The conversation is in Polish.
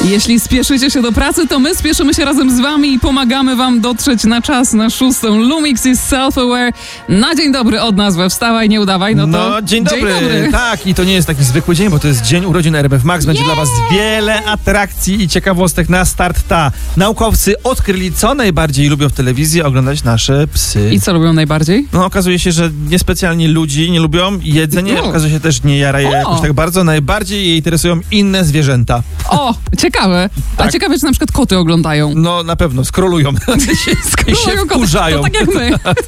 Jeśli spieszycie się do pracy, to my spieszymy się razem z wami i pomagamy wam dotrzeć na czas na 6. Lumix is Self-Aware. Na dzień dobry od nas we Wstawaj, nie udawaj. Dzień dobry. Tak, i to nie jest taki zwykły dzień, bo to jest dzień urodzin RMF Max. Będzie dla was wiele atrakcji i ciekawostek na start. Naukowcy odkryli, co najbardziej lubią w telewizji oglądać nasze psy. I co lubią najbardziej? No, okazuje się, że niespecjalnie ludzi nie lubią. Jedzenie okazuje się też nie jara je jakoś tak bardzo. Najbardziej je interesują inne zwierzęta. O, ciekawe. Tak. A ciekawe, czy na przykład koty oglądają. No, na pewno, skrolują. I się Skrolują koty. wkurzają. To tak jak my.